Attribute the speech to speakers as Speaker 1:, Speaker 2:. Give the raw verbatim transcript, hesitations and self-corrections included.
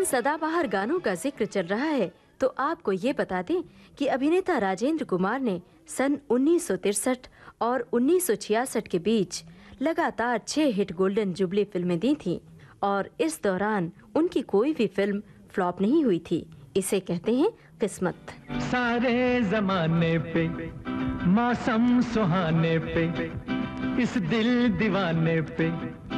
Speaker 1: सदाबहार गानों का जिक्र चल रहा है तो आपको ये बता दें कि अभिनेता राजेंद्र कुमार ने सन उन्नीस सौ तिरसठ और उन्नीस सौ छियासठ के बीच लगातार छह हिट गोल्डन जुबली फिल्में दी थीं और इस दौरान उनकी कोई भी फिल्म फ्लॉप नहीं हुई थी। इसे कहते हैं किस्मत।
Speaker 2: सारे जमाने पे मौसम सुहाने पे इस दिल दीवाने पे